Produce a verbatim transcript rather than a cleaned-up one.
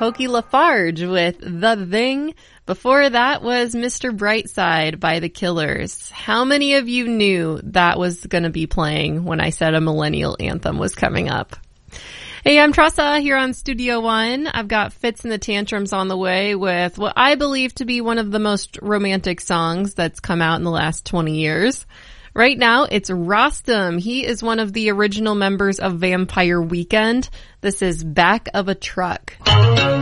Cokie Lafarge with The Thing. Before that was Mister Brightside by The Killers. How many of you knew that was going to be playing when I said a millennial anthem was coming up? Hey, I'm Tressa here on Studio One. I've got Fitz and the Tantrums on the way with what I believe to be one of the most romantic songs that's come out in the last twenty years. Right now, it's Rostam. He is one of the original members of Vampire Weekend. This is Back of a Truck.